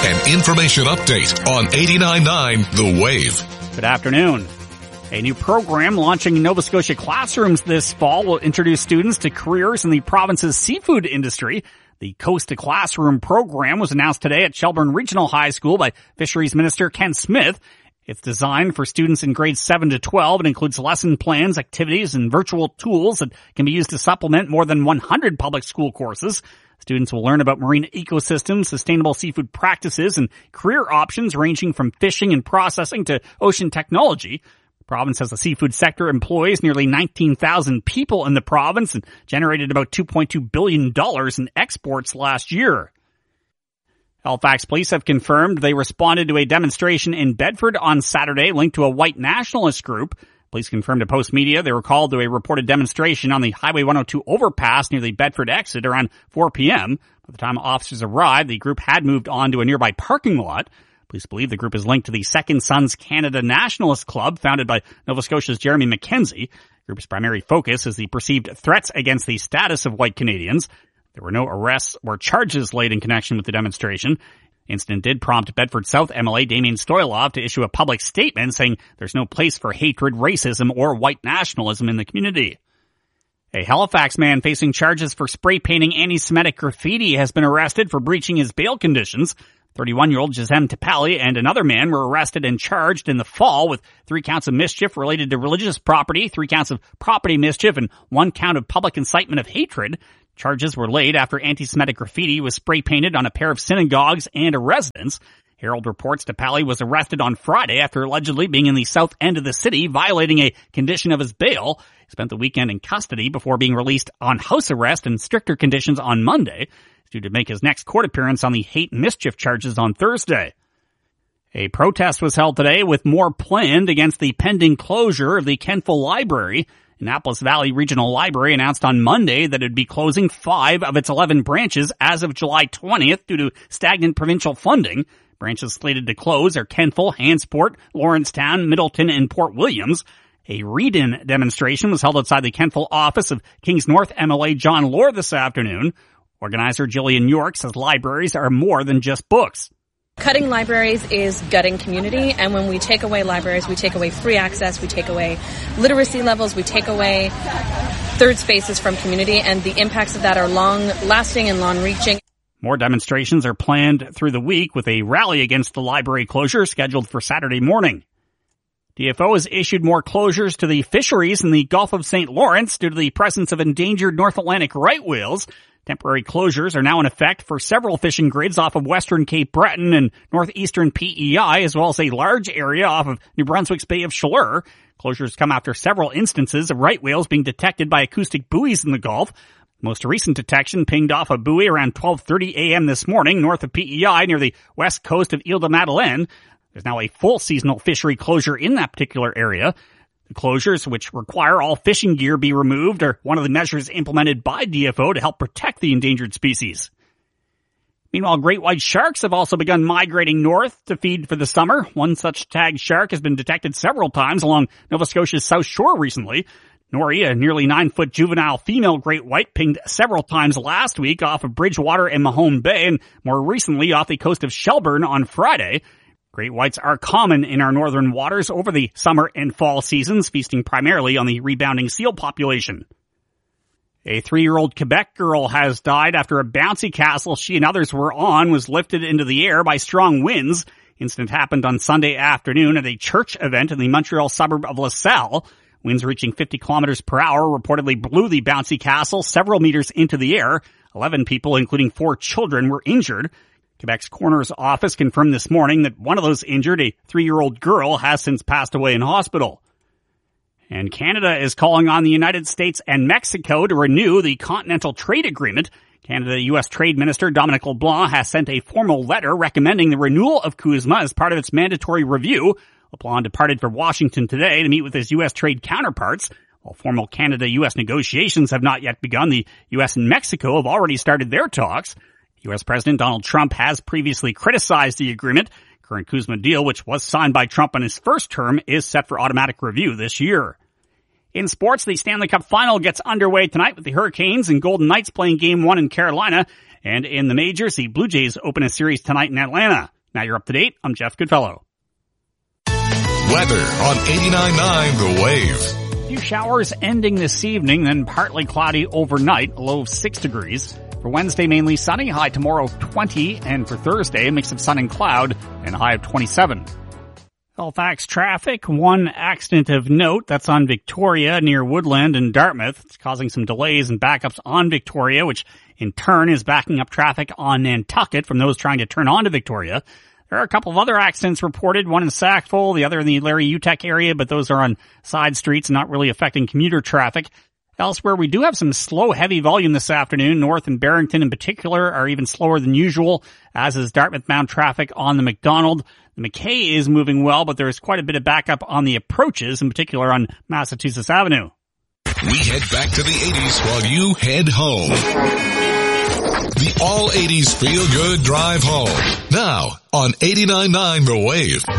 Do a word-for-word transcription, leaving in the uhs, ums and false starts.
An information update on eighty-nine point nine The Wave. Good afternoon. A new program launching in Nova Scotia classrooms this fall will introduce students to careers in the province's seafood industry. The Coast to Classroom program was announced today at Shelburne Regional High School by Fisheries Minister Ken Smith. It's designed for students in grades seven to twelve and includes lesson plans, activities, and virtual tools that can be used to supplement more than one hundred public school courses. Students will learn about marine ecosystems, sustainable seafood practices, and career options ranging from fishing and processing to ocean technology. The province has a seafood sector employs nearly nineteen thousand people in the province and generated about two point two billion dollars in exports last year. Halifax police have confirmed they responded to a demonstration in Bedford on Saturday linked to a white nationalist group. Police confirmed to Post Media they were called to a reported demonstration on the Highway one oh two overpass near the Bedford exit around four p.m. By the time officers arrived, the group had moved on to a nearby parking lot. Police believe the group is linked to the Second Sons Canada Nationalist Club, founded by Nova Scotia's Jeremy McKenzie. The group's primary focus is the perceived threats against the status of white Canadians. There were no arrests or charges laid in connection with the demonstration. The incident did prompt Bedford South M L A Damien Stoylov to issue a public statement saying there's no place for hatred, racism, or white nationalism in the community. A Halifax man facing charges for spray painting anti-Semitic graffiti has been arrested for breaching his bail conditions. thirty-one-year-old Gisem Tapali and another man were arrested and charged in the fall with three counts of mischief related to religious property, three counts of property mischief, and one count of public incitement of hatred. Charges were laid after anti-Semitic graffiti was spray painted on a pair of synagogues and a residence. Herald reports Tapali was arrested on Friday after allegedly being in the south end of the city, violating a condition of his bail. He spent the weekend in custody before being released on house arrest and stricter conditions on Monday. He's due to make his next court appearance on the hate and mischief charges on Thursday. A protest was held today with more planned against the pending closure of the Kentville Library. Annapolis Valley Regional Library announced on Monday that it would be closing five of its eleven branches as of July twentieth due to stagnant provincial funding. Branches slated to close are Kentville, Hansport, Lawrencetown, Middleton, and Port Williams. A read-in demonstration was held outside the Kentville office of Kings North M L A John Lohr this afternoon. Organizer Jillian York says libraries are more than just books. Cutting libraries is gutting community, and when we take away libraries, we take away free access, we take away literacy levels, we take away third spaces from community, and the impacts of that are long-lasting and long-reaching. More demonstrations are planned through the week with a rally against the library closure scheduled for Saturday morning. D F O has issued more closures to the fisheries in the Gulf of Saint Lawrence due to the presence of endangered North Atlantic right whales. Temporary closures are now in effect for several fishing grids off of western Cape Breton and northeastern P E I, as well as a large area off of New Brunswick's Bay of Chaleur. Closures come after several instances of right whales being detected by acoustic buoys in the Gulf. Most recent detection pinged off a buoy around twelve thirty a.m. this morning north of P E I near the west coast of Ile de Madeleine. There's now a full seasonal fishery closure in that particular area. The closures, which require all fishing gear be removed, are one of the measures implemented by D F O to help protect the endangered species. Meanwhile, great white sharks have also begun migrating north to feed for the summer. One such tagged shark has been detected several times along Nova Scotia's south shore recently. Nori, a nearly nine-foot juvenile female great white, pinged several times last week off of Bridgewater and Mahone Bay, and more recently off the coast of Shelburne on Friday. Great whites are common in our northern waters over the summer and fall seasons, feasting primarily on the rebounding seal population. A three-year-old Quebec girl has died after a bouncy castle she and others were on was lifted into the air by strong winds. Incident happened on Sunday afternoon at a church event in the Montreal suburb of LaSalle. Winds reaching fifty kilometers per hour reportedly blew the bouncy castle several meters into the air. Eleven people, including four children, were injured. Quebec's coroner's office confirmed this morning that one of those injured, a three-year-old girl, has since passed away in hospital. And Canada is calling on the United States and Mexico to renew the Continental Trade Agreement. Canada U S Trade Minister Dominic LeBlanc has sent a formal letter recommending the renewal of CUSMA as part of its mandatory review. LeBlanc departed for Washington today to meet with his U S trade counterparts. While formal Canada-U S negotiations have not yet begun, the U S and Mexico have already started their talks. U S President Donald Trump has previously criticized the agreement. Current CUSMA deal, which was signed by Trump in his first term, is set for automatic review this year. In sports, the Stanley Cup Final gets underway tonight with the Hurricanes and Golden Knights playing Game one in Carolina. And in the majors, the Blue Jays open a series tonight in Atlanta. Now you're up to date. I'm Jeff Goodfellow. Weather on eighty-nine point nine The Wave. A few showers ending this evening, then partly cloudy overnight, a low of six degrees. For Wednesday, mainly sunny, high tomorrow twenty, and for Thursday, a mix of sun and cloud, and a high of twenty-seven. Halifax traffic, one accident of note. That's on Victoria near Woodland and Dartmouth. It's causing some delays and backups on Victoria, which in turn is backing up traffic on Nantucket from those trying to turn onto Victoria. There are a couple of other accidents reported, one in Sackville, the other in the Larry Utek area, but those are on side streets, not really affecting commuter traffic. Elsewhere, we do have some slow, heavy volume this afternoon. North and Barrington in particular are even slower than usual, as is Dartmouth-bound traffic on the McDonald. The McKay is moving well, but there is quite a bit of backup on the approaches, in particular on Massachusetts Avenue. We head back to the eighties while you head home. The All eighties Feel Good Drive Home. Now on eighty-nine point nine The Wave.